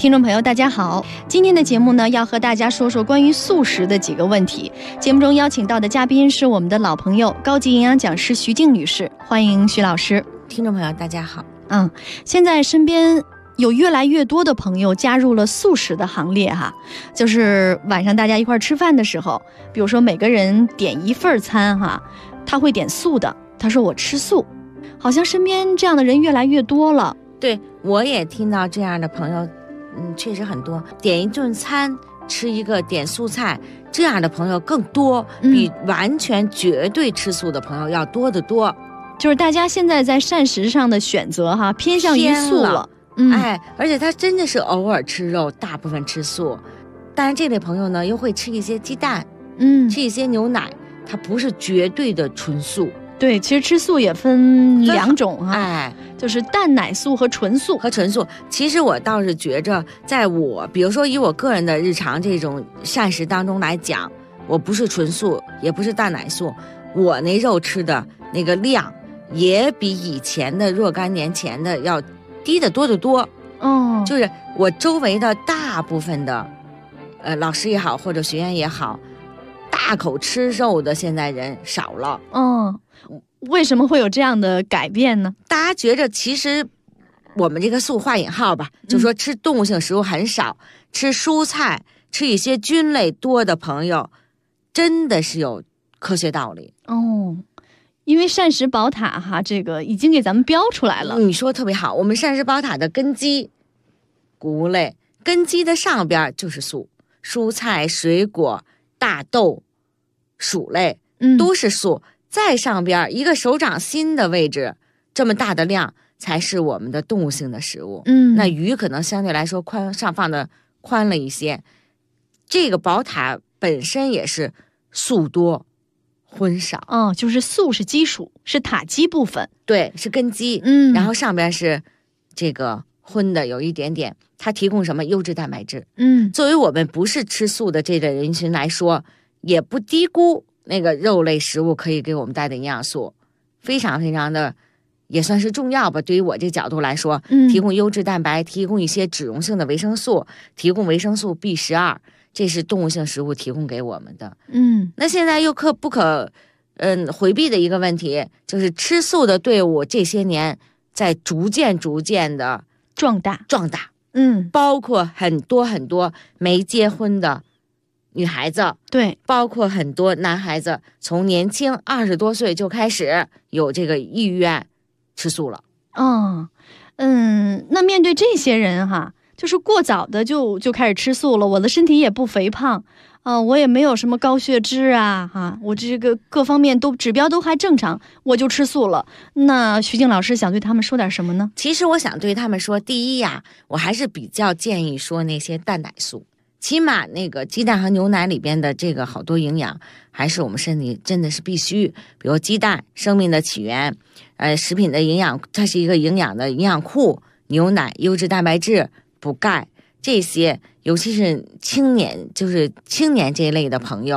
听众朋友大家好，今天的节目呢要和大家说说关于素食的几个问题。节目中邀请到的嘉宾是我们的老朋友高级营养讲师徐静女士，欢迎徐老师。 听众朋友大家好。 现在身边有越来越多的朋友加入了素食的行列哈，就是晚上大家一块吃饭的时候，比如说每个人点一份餐哈，他会点素的，他说我吃素，好像身边这样的人越来越多了。 对，我也听到这样的朋友，确实很多。点一顿餐吃一个点素菜，这样的朋友更多，比完全绝对吃素的朋友要多得多。 就是大家现在在膳食上的选择哈，偏向于素了。 而且他真的是偶尔吃肉，大部分吃素。当然这类朋友呢，又会吃一些鸡蛋，吃一些牛奶，它不是绝对的纯素。 对，其实吃素也分两种哈，就是蛋奶素和纯素。 其实我倒是觉着，在我比如说以我个人的日常这种膳食当中来讲，我不是纯素，也不是蛋奶素，我那肉吃的那个量也比以前的若干年前的要低得多得多。就是我周围的大部分的老师也好，或者学员也好，大口吃肉的现在人少了。 为什么会有这样的改变呢？ 大家觉着其实我们这个素画引号吧，就说吃动物性食物很少，吃蔬菜，吃一些菌类多的朋友，真的是有科学道理。 因为膳食宝塔哈，这个已经给咱们标出来了。 你说特别好，我们膳食宝塔的根基，谷物类根基的上边就是素，蔬菜、水果、大豆、薯类都是素。再上边一个手掌心的位置，这么大的量才是我们的动物性的食物。那鱼可能相对来说上放的宽了一些。这个宝塔本身也是素多荤少。 就是素是基础，是塔基部分。 对，是根基。然后上边是这个荤的有一点点，它提供什么优质蛋白质。作为我们不是吃素的这类人群来说，也不低估那个肉类食物可以给我们带的营养素，非常非常的也算是重要吧。对于我这角度来说，提供优质蛋白，提供一些脂溶性的维生素，提供维生素 B12， 这是动物性食物提供给我们的。那现在又不可回避的一个问题，就是吃素的队伍这些年在逐渐的壮大。包括很多没结婚的女孩子， 对， 包括很多男孩子，从年轻20多岁就开始有这个意愿吃素了。 那面对这些人哈，就是过早的就开始吃素了，我的身体也不肥胖我也没有什么高血脂我这个各方面指标都还正常，我就吃素了。那徐静老师想对他们说点什么呢？ 其实我想对他们说，第一呀，我还是比较建议说那些蛋奶素。起码那个鸡蛋和牛奶里边的这个好多营养还是我们身体真的是必须，比如鸡蛋生命的起源，食品的营养，它是一个营养的营养库，牛奶优质蛋白质补钙，这些尤其是青年这一类的朋友